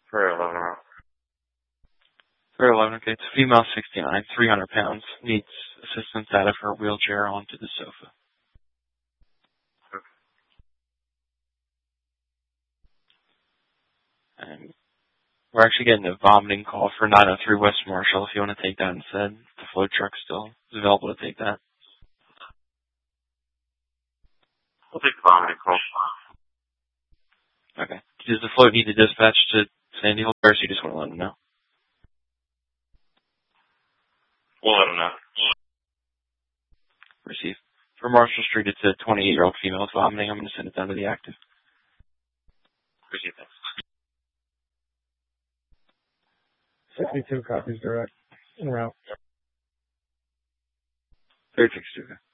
For 11 hours. For 11, okay. It's a female 69, 300 pounds. Needs assistance out of her wheelchair onto the sofa. And we're actually getting a vomiting call for 903 West Marshall if you want to take that instead. The float truck still is available to take that. I'll take the vomiting call. Okay. Does the float need to dispatch to Sandy Hook, or do you just want to let them know? We'll let them know. Receive. For Marshall Street, it's a 28-year-old female with vomiting. I'm going to send it down to the active. Receive, thanks. 62 copies direct. En route. 362.